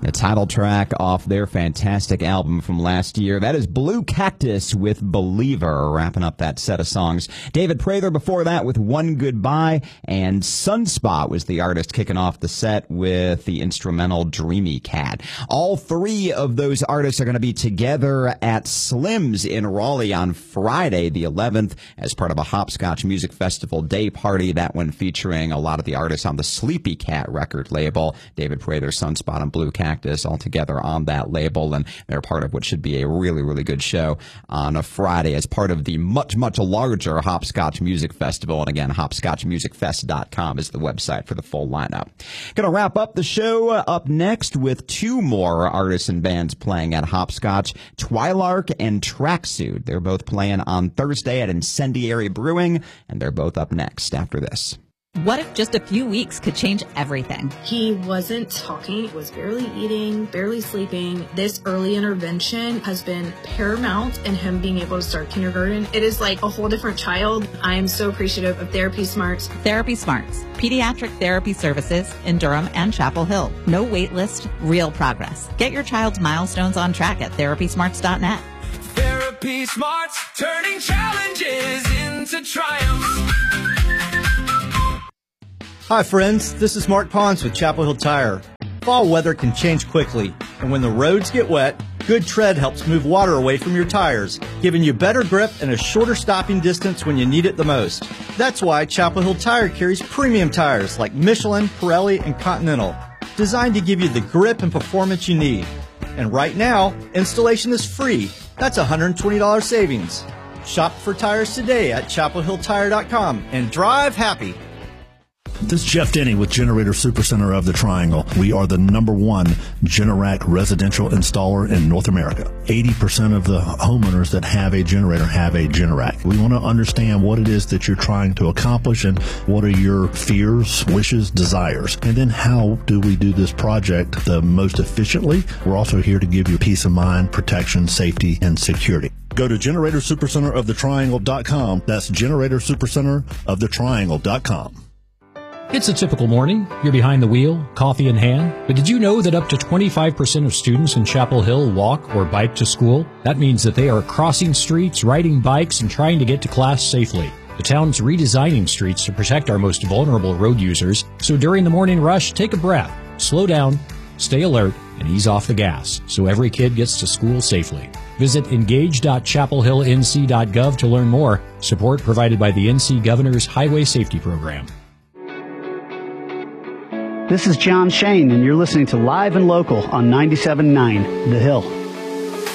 The title track off their fantastic album from last year. That is Blue Cactus with Believer, wrapping up that set of songs. David Prather before that with One Goodbye, and Sunspot was the artist kicking off the set with the instrumental Dreamy Cat. All three of those artists are going to be together at Slim's in Raleigh on Friday, the 11th, as part of a Hopscotch Music Festival day party. That one featuring a lot of the artists on the Sleepy Cat record label. David Prather, Sunspot, and Blue Cactus all together on that label, and they're part of what should be a really, really good show on a Friday as part of the much, much larger Hopscotch Music Festival. And again, hopscotchmusicfest.com is the website for the full lineup. Gonna wrap up the show up next with two more artists and bands playing at Hopscotch, Twilark and Tracksuit. They're both playing on Thursday at Incendiary Brewing, and they're both up next after this. What if just a few weeks could change everything? He wasn't talking, was barely eating, barely sleeping. This early intervention has been paramount in him being able to start kindergarten. It is like a whole different child. I am so appreciative of Therapy Smarts. Therapy Smarts, pediatric therapy services in Durham and Chapel Hill. No wait list, real progress. Get your child's milestones on track at therapysmarts.net. Therapy Smarts, turning challenges into triumphs. Hi friends, this is Mark Pons with Chapel Hill Tire. Fall weather can change quickly, and when the roads get wet, Good Tread helps move water away from your tires, giving you better grip and a shorter stopping distance when you need it the most. That's why Chapel Hill Tire carries premium tires like Michelin, Pirelli, and Continental, designed to give you the grip and performance you need. And right now, installation is free. That's $120 savings. Shop for tires today at chapelhilltire.com and drive happy. This is Jeff Denny with Generator Supercenter of the Triangle. We are the #1 Generac residential installer in North America. 80% of the homeowners that have a generator have a Generac. We want to understand what it is that you're trying to accomplish and what are your fears, wishes, desires. And then how do we do this project the most efficiently? We're also here to give you peace of mind, protection, safety, and security. Go to GeneratorSupercenterOfTheTriangle.com. That's GeneratorSupercenterOfTheTriangle.com. It's a typical morning. You're behind the wheel, coffee in hand. But did you know that up to 25% of students in Chapel Hill walk or bike to school? That means that they are crossing streets, riding bikes, and trying to get to class safely. The town's redesigning streets to protect our most vulnerable road users. So during the morning rush, take a breath, slow down, stay alert, and ease off the gas so every kid gets to school safely. Visit engage.chapelhillnc.gov to learn more. Support provided by the NC Governor's Highway Safety Program. This is John Shane, and you're listening to Live and Local on 97.9 The Hill.